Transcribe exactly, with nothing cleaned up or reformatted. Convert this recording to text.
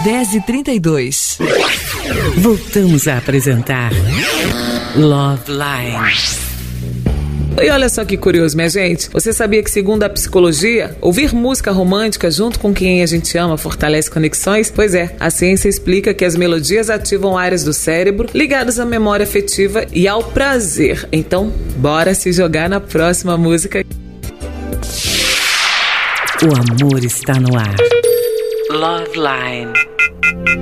dez e trinta e dois. Voltamos a apresentar Love Line. E olha só que curioso, minha gente. Você sabia que, segundo a psicologia, ouvir música romântica junto com quem a gente ama fortalece conexões? Pois é, a ciência explica que as melodias ativam áreas do cérebro ligadas à memória afetiva e ao prazer. Então, bora se jogar na próxima música. O amor está no ar. Love Line.